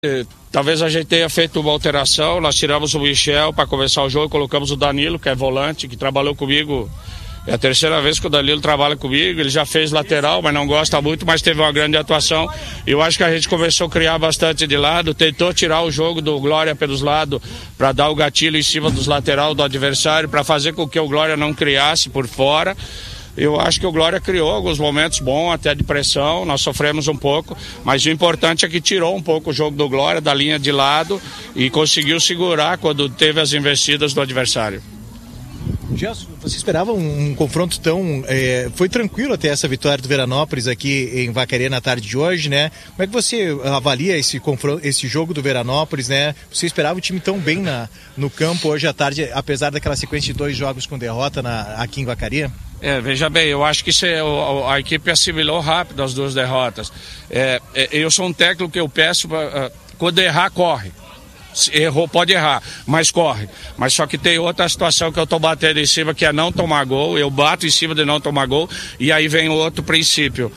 Talvez a gente tenha feito uma alteração. Nós tiramos o Michel para começar o jogo e colocamos o Danilo, que é volante, que trabalhou comigo. É a terceira vez que o Danilo trabalha comigo. Ele já fez lateral, mas não gosta muito, mas teve uma grande atuação. Eu acho que a gente começou a criar bastante de lado, tentou tirar o jogo do Glória pelos lados para dar o gatilho em cima dos laterais do adversário, para fazer com que o Glória não criasse por fora. Eu acho que o Glória criou alguns momentos bons, até de pressão, nós sofremos um pouco, mas o importante é que tirou um pouco o jogo do Glória da linha de lado e conseguiu segurar quando teve as investidas do adversário. Gelson, você esperava um confronto tão... foi tranquilo até essa vitória do Veranópolis aqui em Vacaria na tarde de hoje, né? Como é que você avalia esse jogo do Veranópolis, né? Você esperava o time tão bem no campo hoje à tarde, apesar daquela sequência de 2 jogos com derrota aqui em Vacaria? Veja bem, eu acho que a equipe assimilou rápido as 2 derrotas. Eu sou um técnico que eu peço, quando errar, corre. Errou, pode errar, mas corre. Mas só que tem outra situação que eu tô batendo em cima, que é não tomar gol. Eu bato em cima de não tomar gol, e aí vem outro princípio.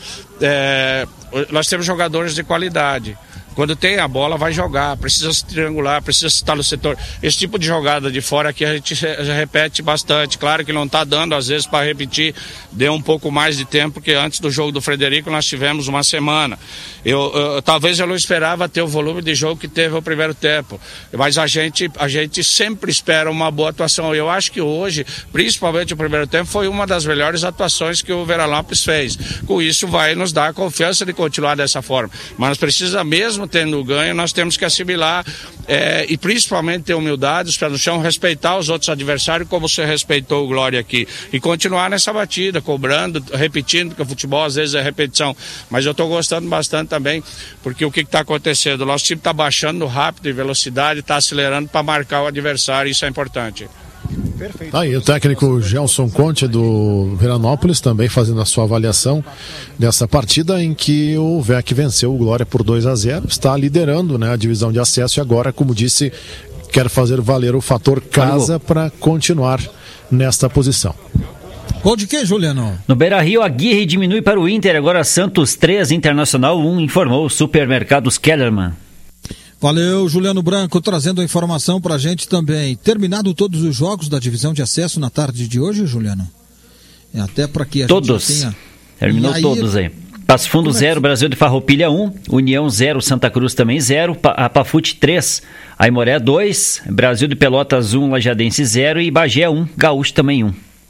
Nós temos jogadores de qualidade. Quando tem a bola, vai jogar, precisa se triangular, precisa estar no setor. Esse tipo de jogada de fora aqui a gente já repete bastante. Claro que não está dando, às vezes, para repetir. Deu um pouco mais de tempo, porque antes do jogo do Frederico nós tivemos uma semana. Talvez eu não esperava ter o volume de jogo que teve o primeiro tempo. Mas a gente sempre espera uma boa atuação. Eu acho que hoje, principalmente o primeiro tempo, foi uma das melhores atuações que o Veranópolis fez. Com isso vai nos dar a confiança de continuar dessa forma. Mas precisa mesmo tendo ganho, nós temos que assimilar e principalmente ter humildade, os pés no chão, respeitar os outros adversários como você respeitou o Glória aqui e continuar nessa batida, cobrando, repetindo, porque o futebol às vezes é repetição, mas eu estou gostando bastante também, porque o que está acontecendo? O nosso time está baixando rápido em velocidade, está acelerando para marcar o adversário, isso é importante. Perfeito. Aí o técnico Gelson Conte do Veranópolis também fazendo a sua avaliação dessa partida em que o VEC venceu o Glória por 2-0, está liderando, né, a divisão de acesso e agora, como disse, quer fazer valer o fator casa para continuar nesta posição. Gol de quem, Juliano? No Beira-Rio, Aguirre diminui para o Inter, agora Santos 3, Internacional 1, informou Supermercados Kellerman. Valeu, Juliano Branco, trazendo a informação pra gente também. Terminado todos os jogos da divisão de acesso na tarde de hoje, Juliano? Até para que a todos. gente tenha... Terminou aí... todos aí. Passo Fundo 0, Brasil de Farroupilha 1, União 0, Santa Cruz também 0, Pafute 3, Aimoré 2, Brasil de Pelotas 1, Lajadense 0 e Bagé 1, Gaúcho também 1.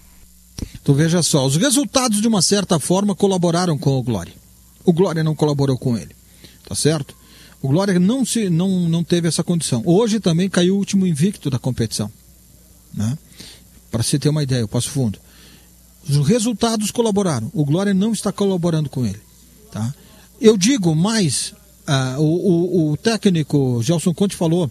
Tu veja só, os resultados de uma certa forma colaboraram com o Glória. O Glória não colaborou com ele, tá certo? O Glória não teve essa condição. Hoje também caiu o último invicto da competição, né? Para você ter uma ideia, o Passo Fundo. Os resultados colaboraram. O Glória não está colaborando com ele, tá? Eu digo mais, o técnico Gelson Conte falou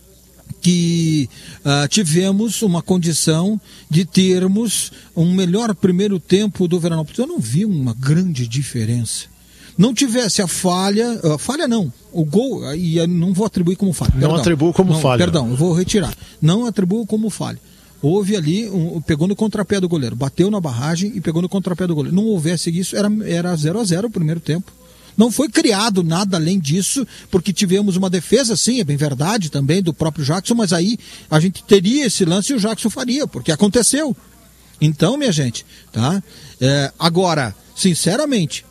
que tivemos uma condição de termos um melhor primeiro tempo do Veranópolis. Eu não vi uma grande diferença. Não tivesse a falha não, o gol, e eu não vou atribuir como falha. Não atribuo como falha. Perdão, eu vou retirar. Não atribuo como falha. Houve ali, pegou no contrapé do goleiro, bateu na barragem e pegou no contrapé do goleiro. Não houvesse isso, era 0-0 o primeiro tempo. Não foi criado nada além disso, porque tivemos uma defesa, sim, é bem verdade também, do próprio Jackson, mas aí a gente teria esse lance e o Jackson faria, porque aconteceu. Então, minha gente, tá? Agora, sinceramente,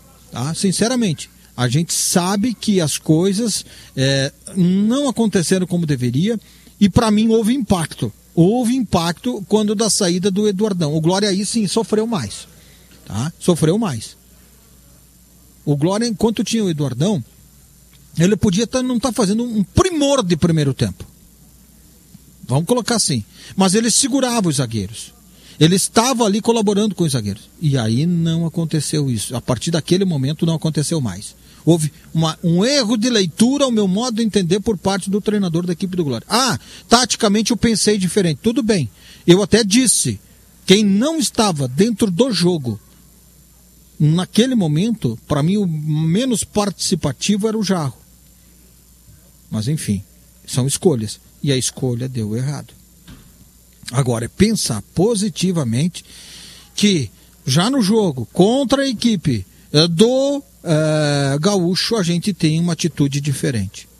a gente sabe que as coisas não aconteceram como deveria e para mim houve impacto. Houve impacto quando da saída do Eduardão. O Glória aí sim sofreu mais, tá? Sofreu mais. O Glória, enquanto tinha o Eduardão, ele podia não estar fazendo um primor de primeiro tempo. Vamos colocar assim. Mas ele segurava os zagueiros. Ele estava ali colaborando com os zagueiros. E aí não aconteceu isso. A partir daquele momento não aconteceu mais. Houve um erro de leitura, ao meu modo de entender, por parte do treinador da equipe do Glória. Taticamente eu pensei diferente. Tudo bem. Eu até disse, quem não estava dentro do jogo, naquele momento, para mim o menos participativo era o Jarro. Mas enfim, são escolhas. E a escolha deu errado. Agora, é pensar positivamente que já no jogo contra a equipe do Gaúcho a gente tem uma atitude diferente.